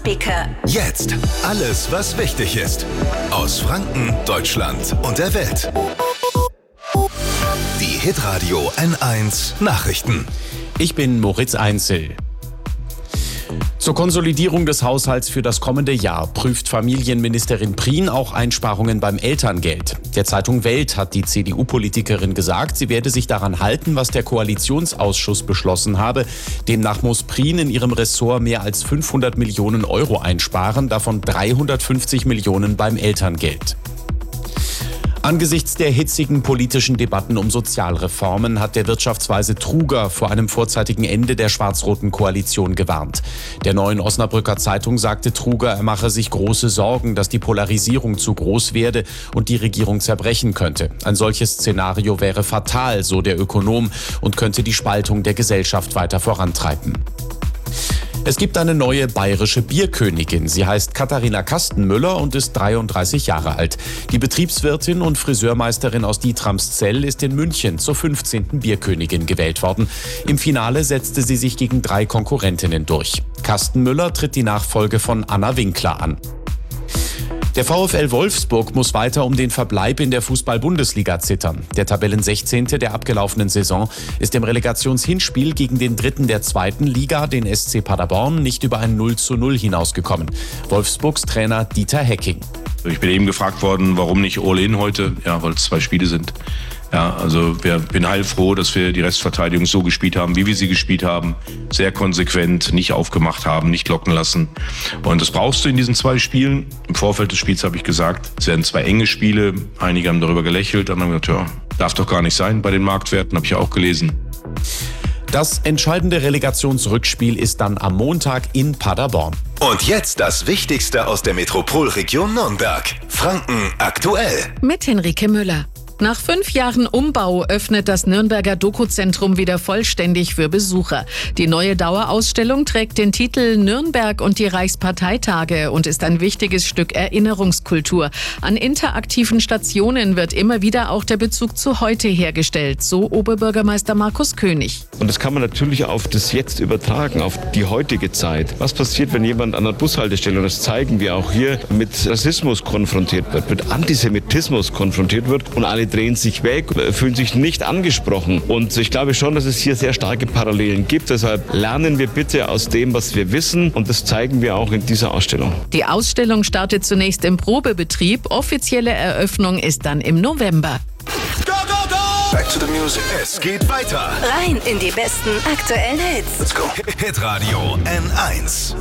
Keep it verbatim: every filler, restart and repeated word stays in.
Speaker. Jetzt alles, was wichtig ist. Aus Franken, Deutschland und der Welt. Die Hitradio N eins Nachrichten. Ich bin Moritz Einzel. Zur Konsolidierung des Haushalts für das kommende Jahr prüft Familienministerin Prien auch Einsparungen beim Elterngeld. Der Zeitung Welt hat die C D U-Politikerin gesagt, sie werde sich daran halten, was der Koalitionsausschuss beschlossen habe. Demnach muss Prien in ihrem Ressort mehr als fünfhundert Millionen Euro einsparen, davon dreihundertfünfzig Millionen beim Elterngeld. Angesichts der hitzigen politischen Debatten um Sozialreformen hat der Wirtschaftsweise Truger vor einem vorzeitigen Ende der schwarz-roten Koalition gewarnt. Der Neuen Osnabrücker Zeitung sagte Truger, er mache sich große Sorgen, dass die Polarisierung zu groß werde und die Regierung zerbrechen könnte. Ein solches Szenario wäre fatal, so der Ökonom, und könnte die Spaltung der Gesellschaft weiter vorantreiben. Es gibt eine neue bayerische Bierkönigin. Sie heißt Katharina Kastenmüller und ist dreiunddreißig Jahre alt. Die Betriebswirtin und Friseurmeisterin aus Dietramszell ist in München zur fünfzehnten Bierkönigin gewählt worden. Im Finale setzte sie sich gegen drei Konkurrentinnen durch. Kastenmüller tritt die Nachfolge von Anna Winkler an. Der VfL Wolfsburg muss weiter um den Verbleib in der Fußball-Bundesliga zittern. Der Tabellensechzehnte der abgelaufenen Saison ist im Relegationshinspiel gegen den Dritten der zweiten Liga, den S C Paderborn, nicht über ein null zu null hinausgekommen. Wolfsburgs Trainer Dieter Hecking. Ich bin eben gefragt worden, warum nicht All-In heute? Ja, weil es zwei Spiele sind. Ja, also ich bin heilfroh, dass wir die Restverteidigung so gespielt haben, wie wir sie gespielt haben. Sehr konsequent, nicht aufgemacht haben, nicht locken lassen. Und das brauchst du in diesen zwei Spielen. Im Vorfeld des Spiels habe ich gesagt, es werden zwei enge Spiele. Einige haben darüber gelächelt, andere haben gesagt, ja, darf doch gar nicht sein bei den Marktwerten, habe ich ja auch gelesen. Das entscheidende Relegationsrückspiel ist dann am Montag in Paderborn. Und jetzt das Wichtigste aus der Metropolregion Nürnberg. Franken aktuell. Mit Henrike Müller. Nach fünf Jahren Umbau öffnet das Nürnberger Doku-Zentrum wieder vollständig für Besucher. Die neue Dauerausstellung trägt den Titel Nürnberg und die Reichsparteitage und ist ein wichtiges Stück Erinnerungskultur. An interaktiven Stationen wird immer wieder auch der Bezug zu heute hergestellt, so Oberbürgermeister Markus König. Und das kann man natürlich auf das Jetzt übertragen, auf die heutige Zeit. Was passiert, wenn jemand an der Bushaltestelle, und das zeigen wir auch hier, mit Rassismus konfrontiert wird, mit Antisemitismus konfrontiert wird und alle drehen sich weg, fühlen sich nicht angesprochen. Und ich glaube schon, dass es hier sehr starke Parallelen gibt. Deshalb lernen wir bitte aus dem, was wir wissen. Und das zeigen wir auch in dieser Ausstellung. Die Ausstellung startet zunächst im Probebetrieb. Offizielle Eröffnung ist dann im November. Go, go, go! Back to the music. Es geht weiter. Rein in die besten aktuellen Hits. Let's go. Hitradio N eins.